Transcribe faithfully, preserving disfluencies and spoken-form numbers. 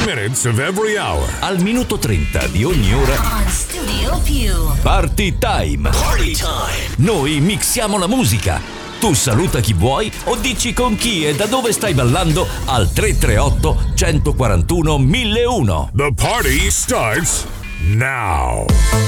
minutes of every hour. Al minuto trenta di ogni ora. On Studio Più. Party time. Party time. Noi mixiamo la musica. Tu saluta chi vuoi o dici con chi e da dove stai ballando al tre tre otto, uno quattro uno, mille uno. The party starts now.